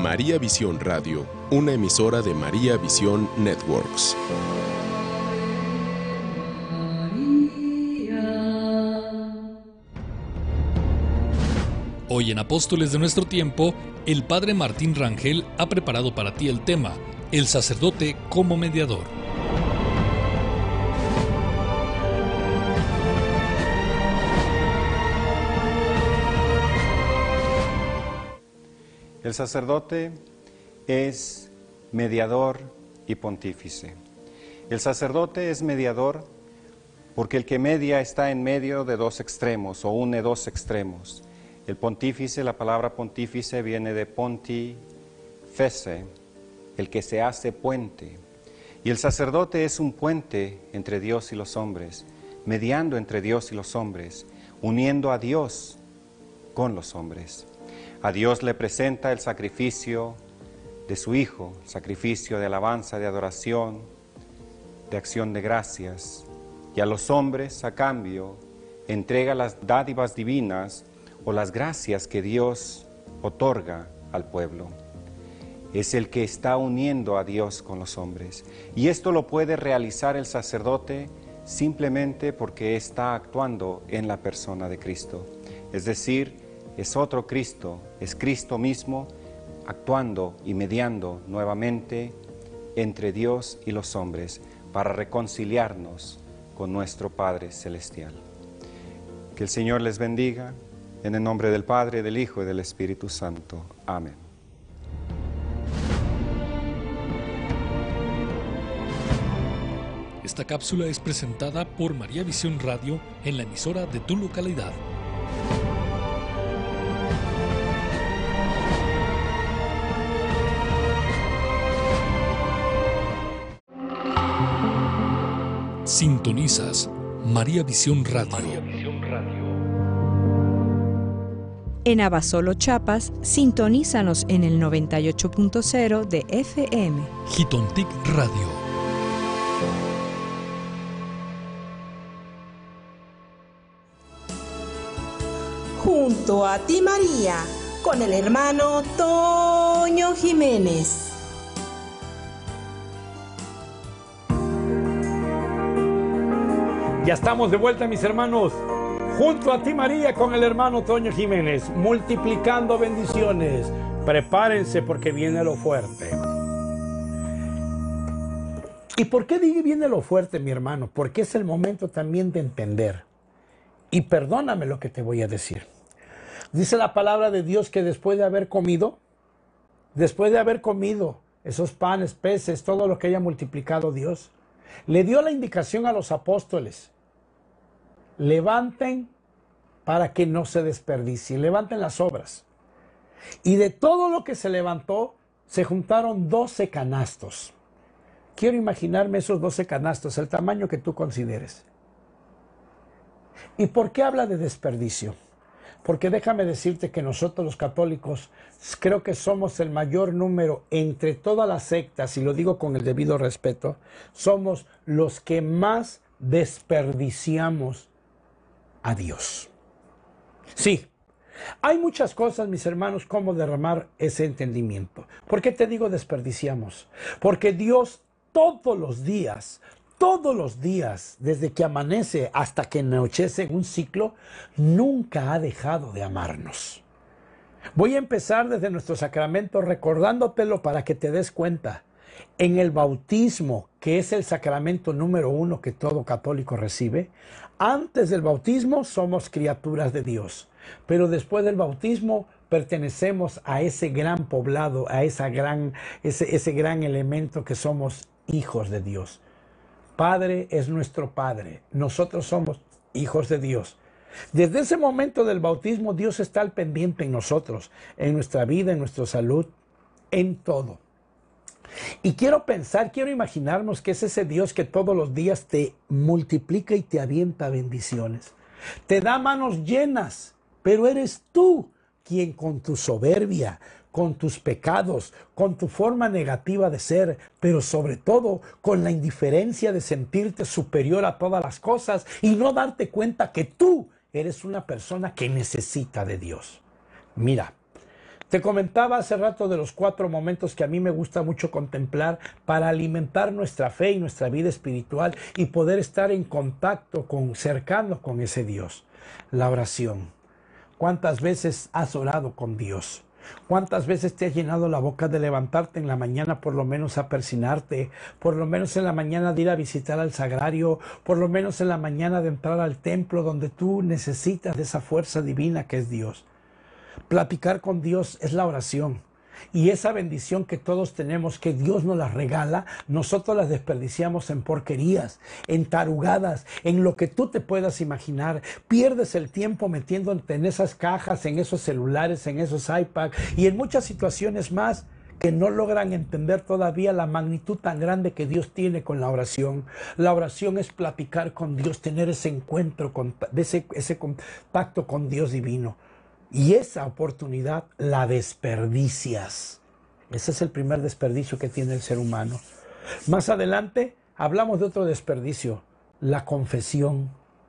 María Visión Radio, una emisora de María Visión Networks. Hoy en Apóstoles de Nuestro Tiempo, el Padre Martín Rangel ha preparado para ti el tema, el sacerdote como mediador. El sacerdote es mediador y pontífice. El sacerdote es mediador porque el que media está en medio de dos extremos o une dos extremos. El pontífice, la palabra pontífice viene de ponti fece, el que se hace puente. Y el sacerdote es un puente entre Dios y los hombres, mediando entre Dios y los hombres, uniendo a Dios con los hombres. A Dios le presenta el sacrificio de su Hijo, sacrificio de alabanza, de adoración, de acción de gracias. Y a los hombres, a cambio, entrega las dádivas divinas o las gracias que Dios otorga al pueblo. Es el que está uniendo a Dios con los hombres. Y esto lo puede realizar el sacerdote simplemente porque está actuando en la persona de Cristo. Es decir, es otro Cristo, es Cristo mismo actuando y mediando nuevamente entre Dios y los hombres para reconciliarnos con nuestro Padre Celestial. Que el Señor les bendiga, en el nombre del Padre, del Hijo y del Espíritu Santo. Amén. Esta cápsula es presentada por María Visión Radio en la emisora de tu localidad. Sintonizas María Visión Radio. En Abasolo, Chiapas, sintonízanos en el 98.0 de FM. Jitontic Radio. Junto a ti, María, con el hermano Toño Jiménez. Ya estamos de vuelta, mis hermanos, junto a ti, María, con el hermano Toño Jiménez, multiplicando bendiciones. Prepárense porque viene lo fuerte. ¿Y por qué digo viene lo fuerte, mi hermano? Porque es el momento también de entender. Y perdóname lo que te voy a decir. Dice la palabra de Dios que después de haber comido esos panes, peces, todo lo que haya multiplicado Dios, le dio la indicación a los apóstoles: levanten para que no se desperdicie, levanten las obras. Y de todo lo que se levantó, se juntaron 12 canastos. Quiero imaginarme esos 12 canastos, el tamaño que tú consideres. ¿Y por qué habla de desperdicio? Porque déjame decirte que nosotros los católicos creo que somos el mayor número entre todas las sectas, y lo digo con el debido respeto, somos los que más desperdiciamos a Dios. Sí, hay muchas cosas, mis hermanos, como derramar ese entendimiento. ¿Por qué te digo desperdiciamos? Porque Dios todos los días, desde que amanece hasta que anochece en un ciclo, nunca ha dejado de amarnos. Voy a empezar desde nuestro sacramento recordándotelo para que te des cuenta. En el bautismo, que es el sacramento número 1 que todo católico recibe, antes del bautismo somos criaturas de Dios, pero después del bautismo pertenecemos a ese gran poblado, a ese gran elemento que somos hijos de Dios. Padre es nuestro Padre, nosotros somos hijos de Dios. Desde ese momento del bautismo, Dios está al pendiente en nosotros, en nuestra vida, en nuestra salud, en todo. Y quiero imaginarnos que es ese Dios que todos los días te multiplica y te avienta bendiciones. Te da manos llenas, pero eres tú quien con tu soberbia, con tus pecados, con tu forma negativa de ser, pero sobre todo con la indiferencia de sentirte superior a todas las cosas y no darte cuenta que tú eres una persona que necesita de Dios. Mira, Te comentaba hace rato de los 4 momentos que a mí me gusta mucho contemplar para alimentar nuestra fe y nuestra vida espiritual y poder estar en contacto cercano con ese Dios. La oración. ¿Cuántas veces has orado con Dios? ¿Cuántas veces te has llenado la boca de levantarte en la mañana, por lo menos a persinarte, por lo menos en la mañana de ir a visitar al sagrario, por lo menos en la mañana de entrar al templo donde tú necesitas de esa fuerza divina que es Dios? Platicar con Dios es la oración. Y esa bendición que todos tenemos, que Dios nos la regala, nosotros las desperdiciamos en porquerías, en tarugadas, en lo que tú te puedas imaginar. Pierdes el tiempo metiéndote en esas cajas, en esos celulares, en esos iPads y en muchas situaciones más que no logran entender todavía la magnitud tan grande que Dios tiene con la oración. La oración es platicar con Dios, tener ese encuentro, ese contacto con Dios divino. Y esa oportunidad la desperdicias. Ese es el primer desperdicio que tiene el ser humano. Más adelante hablamos de otro desperdicio, la confesión.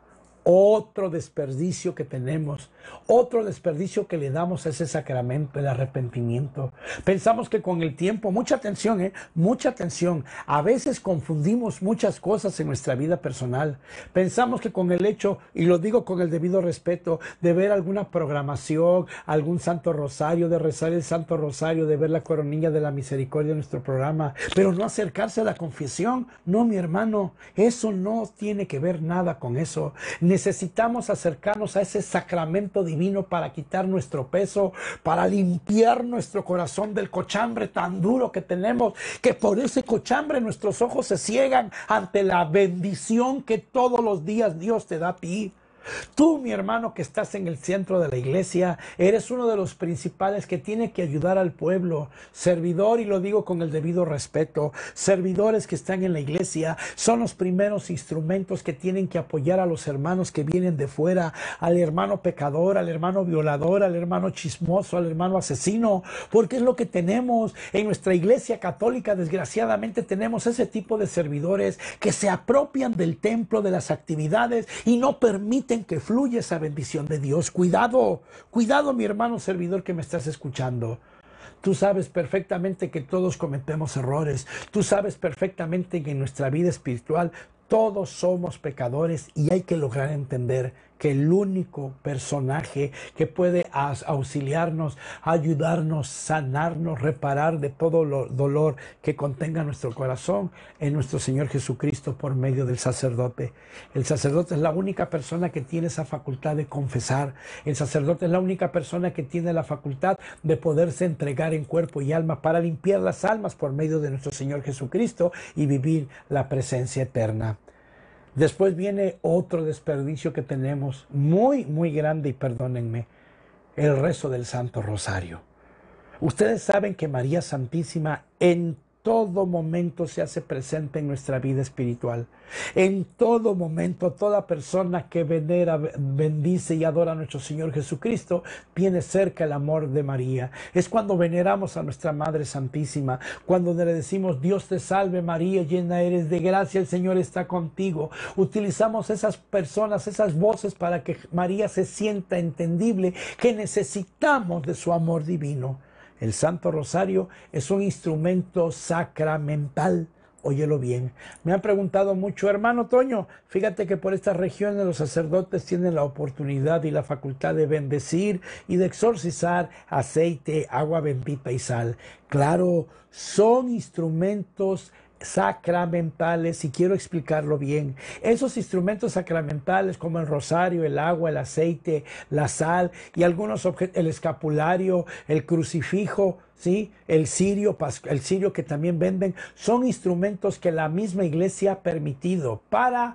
Otro desperdicio que tenemos, otro desperdicio que le damos a ese sacramento, el arrepentimiento. Pensamos que con el tiempo, mucha atención, mucha atención, a veces confundimos muchas cosas en nuestra vida personal. Pensamos que con el hecho, y lo digo con el debido respeto, de ver alguna programación, algún Santo Rosario, de rezar el Santo Rosario, de ver la Coronilla de la Misericordia en nuestro programa, pero no acercarse a la confesión. No, mi hermano, eso no tiene que ver nada con eso. Necesitamos acercarnos a ese sacramento divino para quitar nuestro peso, para limpiar nuestro corazón del cochambre tan duro que tenemos, que por ese cochambre nuestros ojos se ciegan ante la bendición que todos los días Dios te da a ti. Tú, mi hermano, que estás en el centro de la iglesia, eres uno de los principales que tiene que ayudar al pueblo. Servidor, y lo digo con el debido respeto, servidores que están en la iglesia son los primeros instrumentos que tienen que apoyar a los hermanos que vienen de fuera, al hermano pecador, al hermano violador, al hermano chismoso, al hermano asesino, porque es lo que tenemos en nuestra iglesia católica. Desgraciadamente tenemos ese tipo de servidores que se apropian del templo, de las actividades y no permiten que fluya esa bendición de Dios. Cuidado, cuidado, mi hermano servidor que me estás escuchando. Tú sabes perfectamente que todos cometemos errores. Tú sabes perfectamente que en nuestra vida espiritual todos somos pecadores y hay que lograr entender que el único personaje que puede auxiliarnos, ayudarnos, sanarnos, reparar de todo dolor que contenga nuestro corazón es nuestro Señor Jesucristo por medio del sacerdote. El sacerdote es la única persona que tiene esa facultad de confesar. El sacerdote es la única persona que tiene la facultad de poderse entregar en cuerpo y alma para limpiar las almas por medio de nuestro Señor Jesucristo y vivir la presencia eterna. Después viene otro desperdicio que tenemos, muy, muy grande, y perdónenme, el rezo del Santo Rosario. Ustedes saben que María Santísima en todo momento se hace presente en nuestra vida espiritual. En todo momento, toda persona que venera, bendice y adora a nuestro Señor Jesucristo, tiene cerca el amor de María. Es cuando veneramos a nuestra Madre Santísima, cuando le decimos, Dios te salve María, llena eres de gracia, el Señor está contigo. Utilizamos esas personas, esas voces para que María se sienta entendible, que necesitamos de su amor divino. El Santo Rosario es un instrumento sacramental. Óyelo bien. Me han preguntado mucho, hermano Toño, fíjate que por estas regiones los sacerdotes tienen la oportunidad y la facultad de bendecir y de exorcizar aceite, agua bendita y sal. Claro, son instrumentos sacramentales, y quiero explicarlo bien. Esos instrumentos sacramentales como el rosario, el agua, el aceite, la sal y algunos objetos, el escapulario, el crucifijo, ¿sí? El cirio que también venden, son instrumentos que la misma iglesia ha permitido para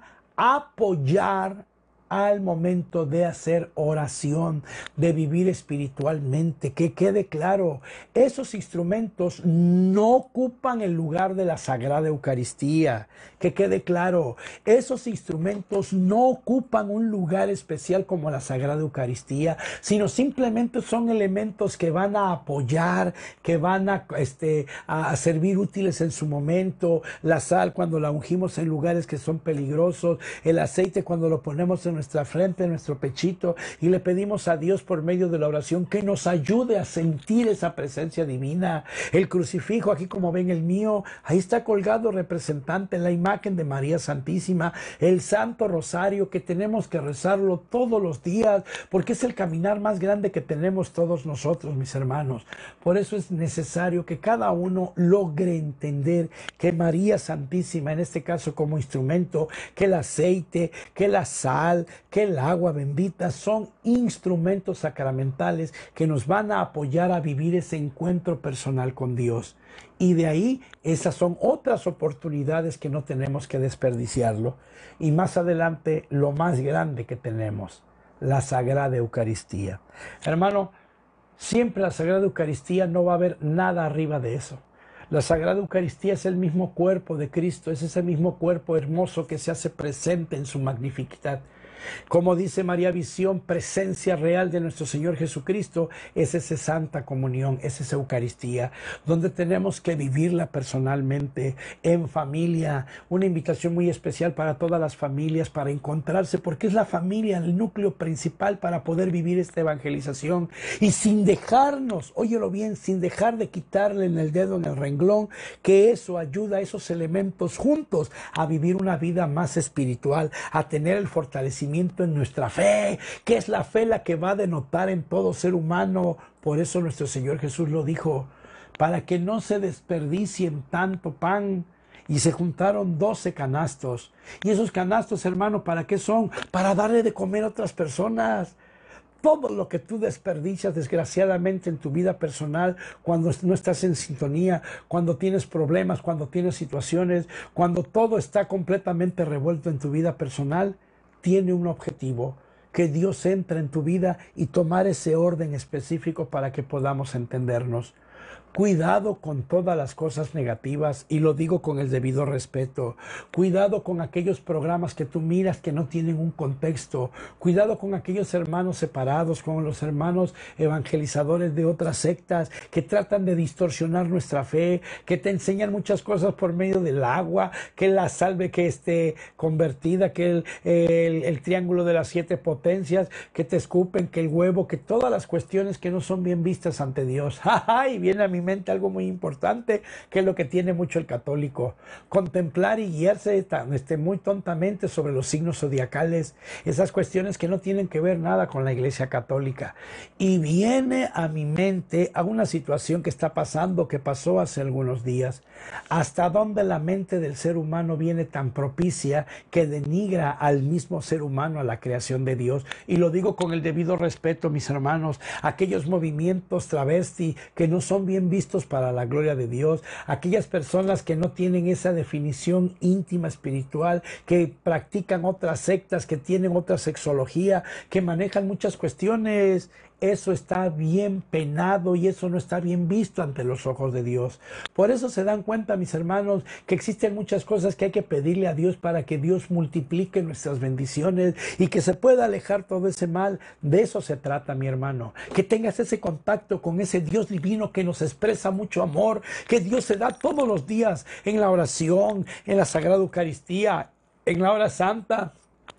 apoyar al momento de hacer oración, de vivir espiritualmente. Que quede claro, esos instrumentos no ocupan el lugar de la Sagrada Eucaristía. Que quede claro, esos instrumentos no ocupan un lugar especial como la Sagrada Eucaristía, sino simplemente son elementos que van a apoyar, que van a servir útiles en su momento. La sal cuando la ungimos en lugares que son peligrosos, el aceite cuando lo ponemos en nuestra frente, en nuestro pechito, y le pedimos a Dios por medio de la oración que nos ayude a sentir esa presencia divina. El crucifijo, aquí como ven el mío, ahí está colgado representante la imagen de María Santísima, el Santo Rosario que tenemos que rezarlo todos los días, porque es el caminar más grande que tenemos todos nosotros, mis hermanos. Por eso es necesario que cada uno logre entender que María Santísima, en este caso como instrumento, que el aceite, que la sal, que el agua bendita son instrumentos sacramentales que nos van a apoyar a vivir ese encuentro personal con Dios. Y de ahí, esas son otras oportunidades que no tenemos que desperdiciarlo. Y más adelante, lo más grande que tenemos, la Sagrada Eucaristía. Hermano, siempre la Sagrada Eucaristía no va a haber nada arriba de eso. La Sagrada Eucaristía es el mismo cuerpo de Cristo, es ese mismo cuerpo hermoso que se hace presente en su magnificidad. Como dice María Visión, presencia real de nuestro Señor Jesucristo es esa Santa Comunión, es esa Eucaristía, donde tenemos que vivirla personalmente, en familia. Una invitación muy especial para todas las familias, para encontrarse, porque es la familia el núcleo principal para poder vivir esta evangelización. Y sin dejarnos, óyelo bien, sin dejar de quitarle en el dedo en el renglón, que eso ayuda a esos elementos juntos a vivir una vida más espiritual, a tener el fortalecimiento en nuestra fe, que es la fe la que va a denotar en todo ser humano. Por eso nuestro Señor Jesús lo dijo, para que no se desperdicien tanto pan. Y se juntaron 12 canastos. Y esos canastos, hermano, ¿para qué son? Para darle de comer a otras personas. Todo lo que tú desperdicias, desgraciadamente, en tu vida personal, cuando no estás en sintonía, cuando tienes problemas, cuando tienes situaciones, cuando todo está completamente revuelto en tu vida personal, tiene un objetivo, que Dios entre en tu vida y tomar ese orden específico para que podamos entendernos. Cuidado con todas las cosas negativas, y lo digo con el debido respeto. Cuidado con aquellos programas que tú miras que no tienen un contexto. Cuidado con aquellos hermanos separados, con los hermanos evangelizadores de otras sectas que tratan de distorsionar nuestra fe, que te enseñan muchas cosas por medio del agua, que la salve que esté convertida, que el triángulo de las 7 potencias, que te escupen, que el huevo, que todas las cuestiones que no son bien vistas ante Dios. Y viene a mi mente algo muy importante, que es lo que tiene mucho el católico: contemplar y guiarse muy tontamente sobre los signos zodiacales, esas cuestiones que no tienen que ver nada con la Iglesia Católica. Y viene a mi mente a una situación que está pasando, que pasó hace algunos días. Hasta dónde la mente del ser humano viene tan propicia que denigra al mismo ser humano, a la creación de Dios. Y lo digo con el debido respeto, mis hermanos, aquellos movimientos travesti que no son bien vistos para la gloria de Dios, aquellas personas que no tienen esa definición íntima espiritual, que practican otras sectas, que tienen otra sexología, que manejan muchas cuestiones. Eso está bien penado y eso no está bien visto ante los ojos de Dios. Por eso se dan cuenta, mis hermanos, que existen muchas cosas que hay que pedirle a Dios para que Dios multiplique nuestras bendiciones y que se pueda alejar todo ese mal. De eso se trata, mi hermano. Que tengas ese contacto con ese Dios divino que nos expresa mucho amor, que Dios se da todos los días en la oración, en la Sagrada Eucaristía, en la hora santa,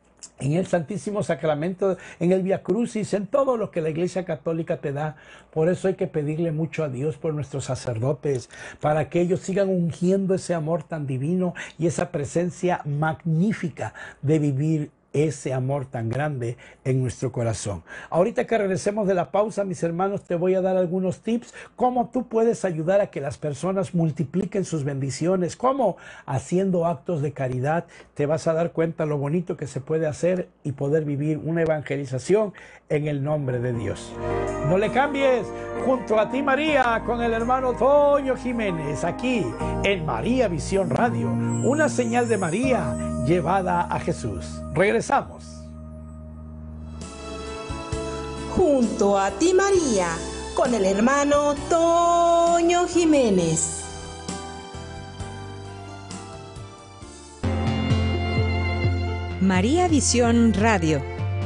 en el Santísimo Sacramento, en el Vía Crucis, en todo lo que la Iglesia Católica te da. Por eso hay que pedirle mucho a Dios por nuestros sacerdotes, para que ellos sigan ungiendo ese amor tan divino y esa presencia magnífica de vivir ese amor tan grande en nuestro corazón. Ahorita que regresemos de la pausa, mis hermanos, te voy a dar algunos tips cómo tú puedes ayudar a que las personas multipliquen sus bendiciones. ¿Cómo? Haciendo actos de caridad. Te vas a dar cuenta lo bonito que se puede hacer y poder vivir una evangelización en el nombre de Dios. No le cambies. Junto a ti, María, con el hermano Toño Jiménez, aquí en María Visión Radio, una señal de María llevada a Jesús. Regresamos. Junto a ti, María, con el hermano Toño Jiménez. María Visión Radio.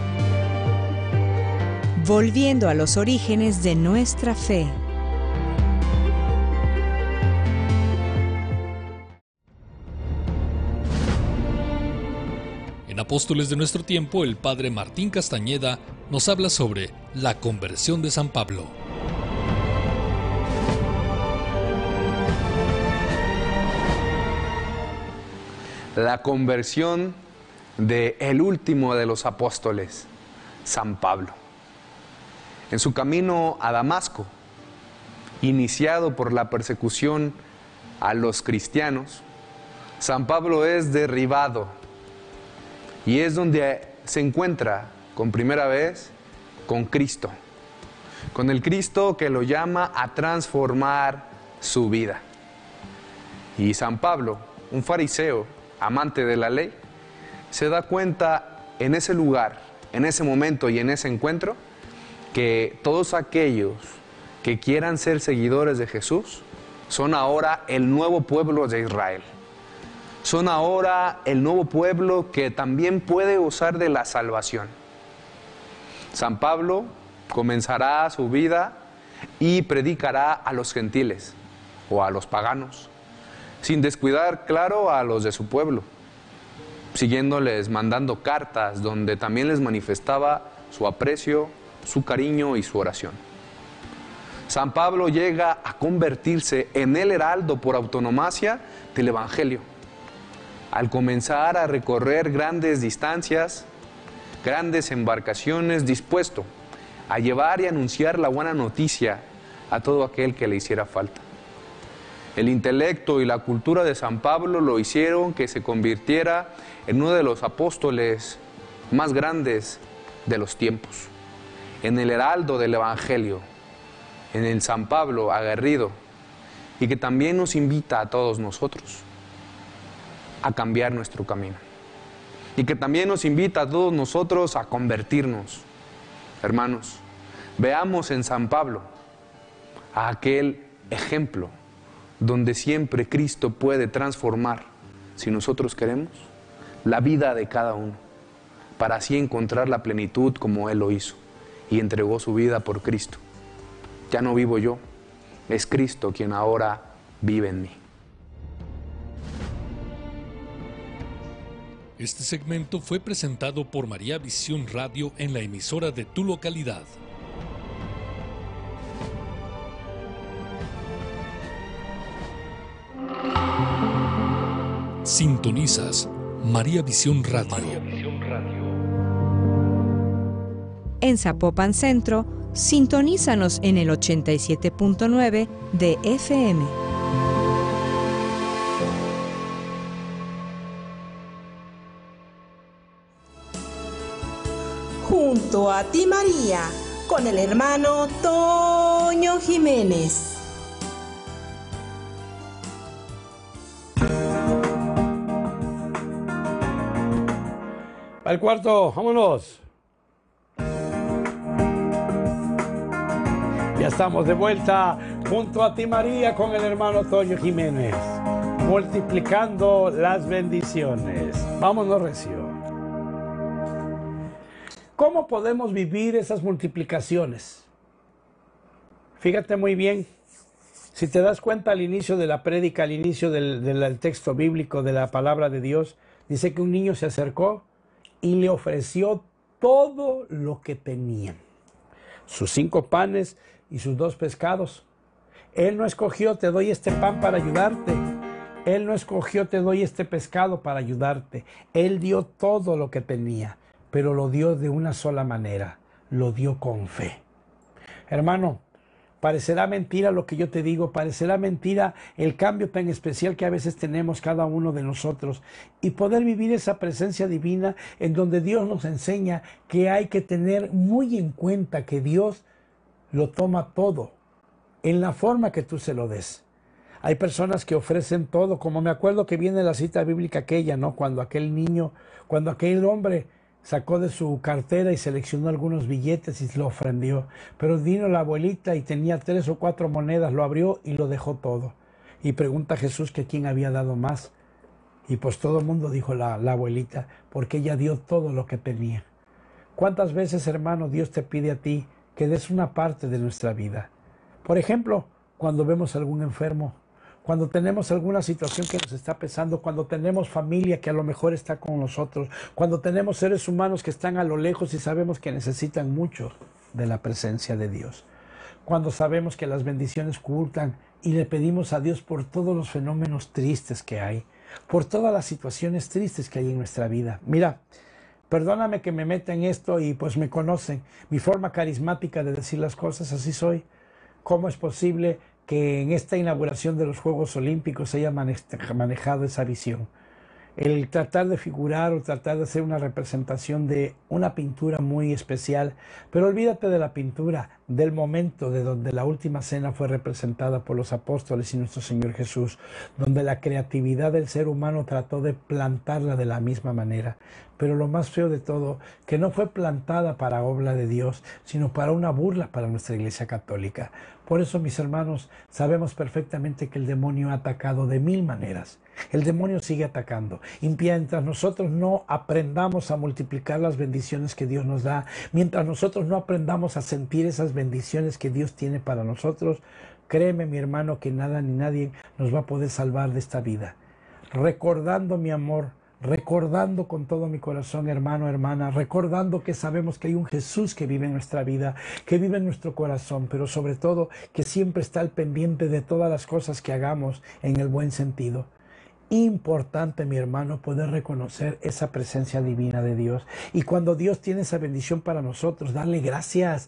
Volviendo a los orígenes de nuestra fe. En apóstoles de nuestro tiempo, el padre Martín Castañeda, nos habla sobre la conversión de San Pablo. La conversión de el último de los apóstoles, San Pablo. En su camino a Damasco, iniciado por la persecución a los cristianos, San Pablo es derribado y es donde se encuentra con primera vez con Cristo, con el Cristo que lo llama a transformar su vida. Y San Pablo, un fariseo, amante de la ley, se da cuenta en ese lugar, en ese momento y en ese encuentro, que todos aquellos que quieran ser seguidores de Jesús son ahora el nuevo pueblo de Israel. Son ahora el nuevo pueblo que también puede gozar de la salvación. San Pablo comenzará su vida y predicará a los gentiles o a los paganos, sin descuidar, claro, a los de su pueblo, siguiéndoles, mandando cartas donde también les manifestaba su aprecio, su cariño y su oración. San Pablo llega a convertirse en el heraldo por autonomacia del Evangelio, al comenzar a recorrer grandes distancias, grandes embarcaciones, dispuesto a llevar y anunciar la buena noticia a todo aquel que le hiciera falta. El intelecto y la cultura de San Pablo lo hicieron que se convirtiera en uno de los apóstoles más grandes de los tiempos, en el heraldo del Evangelio, en el San Pablo aguerrido, y que también nos invita a todos nosotros a cambiar nuestro camino, y que también nos invita a todos nosotros a convertirnos. Hermanos, veamos en San Pablo a aquel ejemplo donde siempre Cristo puede transformar, si nosotros queremos, la vida de cada uno, para así encontrar la plenitud como Él lo hizo y entregó su vida por Cristo. Ya no vivo yo, es Cristo quien ahora vive en mí. Este segmento fue presentado por María Visión Radio en la emisora de tu localidad. Sintonizas María Visión Radio. En Zapopan Centro, sintonízanos en el 87.9 de FM. Junto a ti María, con el hermano Toño Jiménez. Al cuarto, vámonos. Ya estamos de vuelta junto a ti María con el hermano Toño Jiménez, multiplicando las bendiciones. Vámonos recio. ¿Cómo podemos vivir esas multiplicaciones? Fíjate muy bien, si te das cuenta al inicio de la prédica, al inicio del texto bíblico, de la palabra de Dios, dice que un niño se acercó y le ofreció todo lo que tenían, sus 5 panes y sus 2 pescados. Él no escogió, te doy este pan para ayudarte. Él no escogió, te doy este pescado para ayudarte. Él dio todo lo que tenía, pero lo dio de una sola manera, lo dio con fe. Hermano, parecerá mentira lo que yo te digo, parecerá mentira el cambio tan especial que a veces tenemos cada uno de nosotros y poder vivir esa presencia divina en donde Dios nos enseña que hay que tener muy en cuenta que Dios lo toma todo en la forma que tú se lo des. Hay personas que ofrecen todo, como me acuerdo que viene la cita bíblica aquella, ¿no? Cuando aquel niño, cuando aquel hombre sacó de su cartera y seleccionó algunos billetes y lo ofrendió. Pero vino la abuelita y tenía 3 o 4 monedas, lo abrió y lo dejó todo. Y pregunta a Jesús que quién había dado más. Y pues todo el mundo dijo la abuelita, porque ella dio todo lo que tenía. ¿Cuántas veces, hermano, Dios te pide a ti que des una parte de nuestra vida? Por ejemplo, cuando vemos a algún enfermo, cuando tenemos alguna situación que nos está pesando, cuando tenemos familia que a lo mejor está con nosotros, cuando tenemos seres humanos que están a lo lejos y sabemos que necesitan mucho de la presencia de Dios, cuando sabemos que las bendiciones ocultan y le pedimos a Dios por todos los fenómenos tristes que hay, por todas las situaciones tristes que hay en nuestra vida. Mira, perdóname que me meta en esto y pues me conocen, mi forma carismática de decir las cosas, así soy. ¿Cómo es posible que en esta inauguración de los Juegos Olímpicos se haya manejado esa visión? El tratar de figurar o tratar de hacer una representación de una pintura muy especial, pero olvídate de la pintura, del momento de donde la última cena fue representada por los apóstoles y nuestro Señor Jesús, donde la creatividad del ser humano trató de plantarla de la misma manera. Pero lo más feo de todo, que no fue plantada para obra de Dios, sino para una burla para nuestra Iglesia Católica. Por eso, mis hermanos, sabemos perfectamente que el demonio ha atacado de 1000 maneras. El demonio sigue atacando. Y mientras nosotros no aprendamos a multiplicar las bendiciones que Dios nos da, mientras nosotros no aprendamos a sentir esas bendiciones que Dios tiene para nosotros, créeme, mi hermano, que nada ni nadie nos va a poder salvar de esta vida. Recordando mi amor, recordando con todo mi corazón, hermano, hermana, recordando que sabemos que hay un Jesús que vive en nuestra vida, que vive en nuestro corazón, pero sobre todo que siempre está al pendiente de todas las cosas que hagamos en el buen sentido. Importante, mi hermano, poder reconocer esa presencia divina de Dios. Y cuando Dios tiene esa bendición para nosotros, darle gracias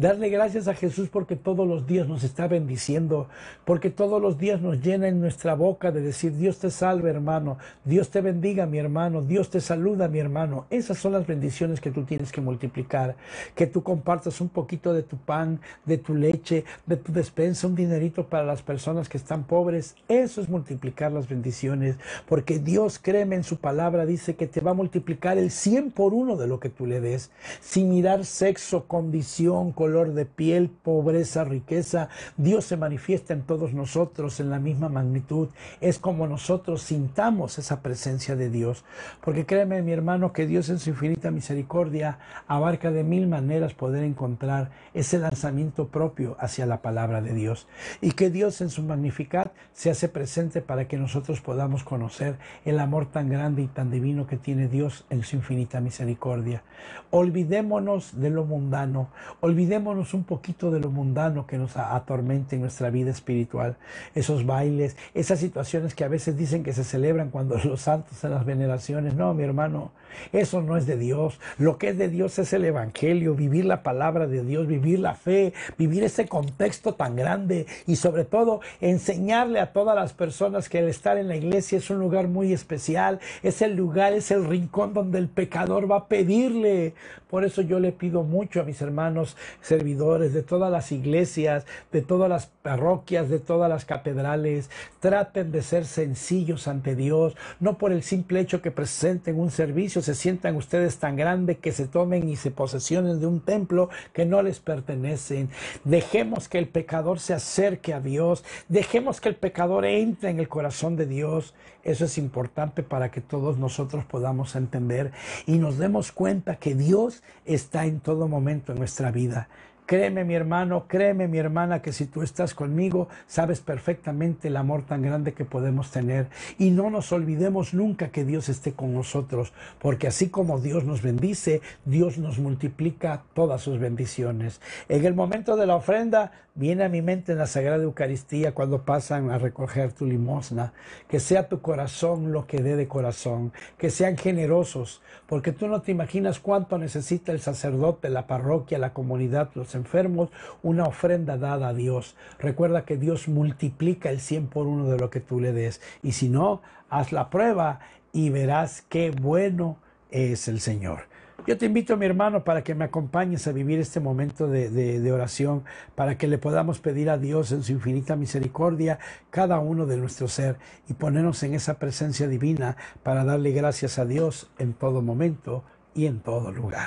a Jesús porque todos los días nos está bendiciendo, porque todos los días nos llena en nuestra boca de decir: Dios te salve, hermano, Dios te bendiga, mi hermano, Dios te saluda, mi hermano. Esas son las bendiciones que tú tienes que multiplicar, que tú compartas un poquito de tu pan, de tu leche, de tu despensa, un dinerito para las personas que están pobres. Eso es multiplicar las bendiciones. Porque Dios, créeme, en su palabra dice que te va a multiplicar el 100 por 1 de lo que tú le des, sin mirar sexo, condición, color de piel, pobreza, riqueza. Dios se manifiesta en todos nosotros en la misma magnitud. Es como nosotros sintamos esa presencia de Dios. Porque créeme, mi hermano, que Dios en su infinita misericordia abarca de 1000 maneras poder encontrar ese lanzamiento propio hacia la palabra de Dios. Y que Dios en su Magnificat se hace presente para que nosotros podamos conocer el amor tan grande y tan divino que tiene Dios en su infinita misericordia. Olvidémonos de lo mundano, olvidémonos un poquito de lo mundano que nos atormenta en nuestra vida espiritual. Esos bailes, esas situaciones que a veces dicen que se celebran cuando los santos en las veneraciones. No, mi hermano, eso no es de Dios. Lo que es de Dios es el Evangelio, vivir la palabra de Dios, vivir la fe, vivir ese contexto tan grande y sobre todo enseñarle a todas las personas que el estar en la iglesia es un lugar muy especial, es el lugar, es el rincón donde el pecador va a pedirle. Por eso yo le pido mucho a mis hermanos servidores de todas las iglesias, de todas las parroquias, de todas las catedrales, traten de ser sencillos ante Dios, no por el simple hecho que presenten un servicio, se sientan ustedes tan grandes que se tomen y se posesionen de un templo que no les pertenecen. Dejemos que el pecador se acerque a Dios, dejemos que el pecador entre en el corazón de Dios. Eso es importante para que todos nosotros podamos entender y nos demos cuenta que Dios está en todo momento en nuestra vida. Créeme, mi hermano, créeme, mi hermana, que si tú estás conmigo, sabes perfectamente el amor tan grande que podemos tener. Y no nos olvidemos nunca que Dios esté con nosotros, porque así como Dios nos bendice, Dios nos multiplica todas sus bendiciones. En el momento de la ofrenda, viene a mi mente en la Sagrada Eucaristía cuando pasan a recoger tu limosna, que sea tu corazón lo que dé de corazón, que sean generosos, porque tú no te imaginas cuánto necesita el sacerdote, la parroquia, la comunidad, los enfermos, una ofrenda dada a Dios. Recuerda que Dios multiplica el 100 por 1 de lo que tú le des. Y si no, haz la prueba y verás qué bueno es el Señor. Yo te invito, mi hermano, para que me acompañes a vivir este momento de oración, para que le podamos pedir a Dios en su infinita misericordia cada uno de nuestro ser y ponernos en esa presencia divina para darle gracias a Dios en todo momento y en todo lugar.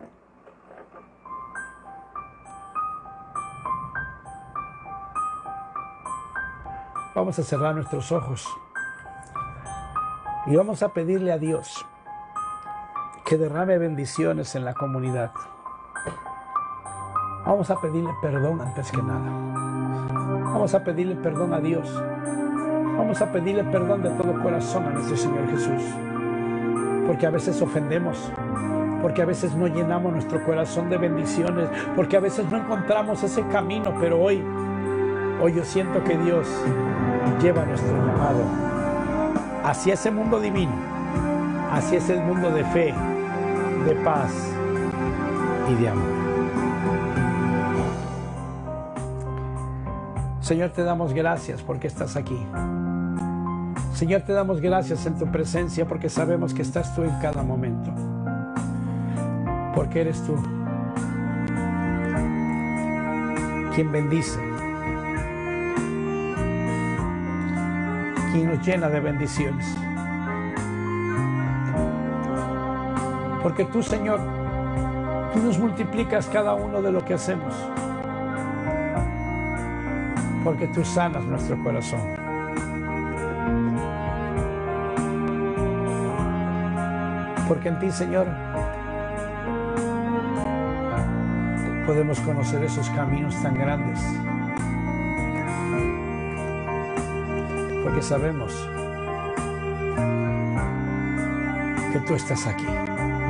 Vamos a cerrar nuestros ojos y vamos a pedirle a Dios que derrame bendiciones en la comunidad. Vamos a pedirle perdón antes que nada. Vamos a pedirle perdón a Dios Vamos a pedirle perdón de todo corazón a nuestro Señor Jesús, porque a veces ofendemos, porque a veces no llenamos nuestro corazón de bendiciones, porque a veces no encontramos ese camino, pero hoy yo siento que Dios lleva nuestro llamado hacia ese mundo divino, hacia ese mundo de fe, de paz y de amor. Señor, te damos gracias porque estás aquí. Señor, te damos gracias en tu presencia porque sabemos que estás tú en cada momento. Porque eres tú quien bendice, quien nos llena de bendiciones. Porque tú, Señor, tú nos multiplicas cada uno de lo que hacemos. Porque tú sanas nuestro corazón. Porque en ti, Señor, podemos conocer esos caminos tan grandes. Porque sabemos que tú estás aquí.